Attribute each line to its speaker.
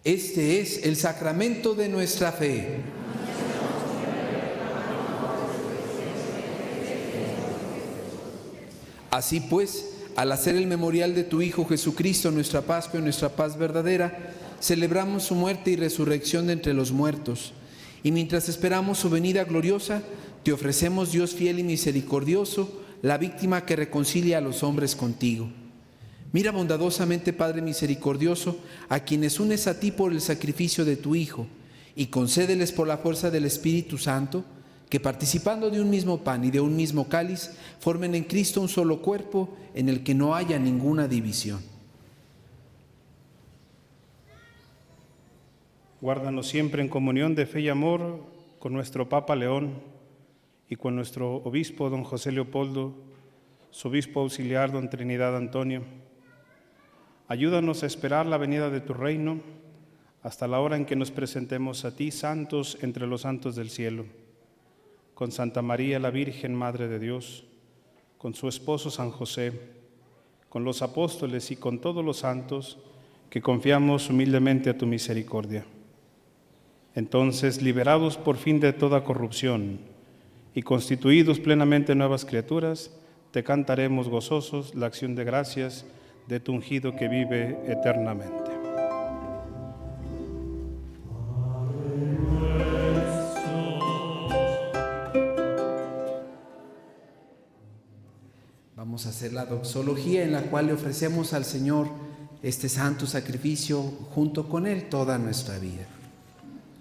Speaker 1: Este es el sacramento de nuestra fe. Así pues, al hacer el memorial de tu Hijo Jesucristo, nuestra Pascua y nuestra paz verdadera, celebramos su muerte y resurrección de entre los muertos. Y mientras esperamos su venida gloriosa, te ofrecemos, Dios fiel y misericordioso, la víctima que reconcilia a los hombres contigo. Mira bondadosamente, Padre misericordioso, a quienes unes a ti por el sacrificio de tu Hijo, y concédeles por la fuerza del Espíritu Santo, que participando de un mismo pan y de un mismo cáliz, formen en Cristo un solo cuerpo en el que no haya ninguna división.
Speaker 2: Guárdanos siempre en comunión de fe y amor con nuestro Papa León y con nuestro obispo don José Leopoldo, su obispo auxiliar don Trinidad Antonio. Ayúdanos a esperar la venida de tu reino hasta la hora en que nos presentemos a ti, santos entre los santos del cielo, con Santa María la Virgen, Madre de Dios, con su esposo San José, con los apóstoles y con todos los santos que confiamos humildemente a tu misericordia. Entonces, liberados por fin de toda corrupción y constituidos plenamente nuevas criaturas, te cantaremos gozosos la acción de gracias de tu ungido que vive eternamente.
Speaker 1: Vamos a hacer la doxología en la cual le ofrecemos al Señor este santo sacrificio junto con Él toda nuestra vida.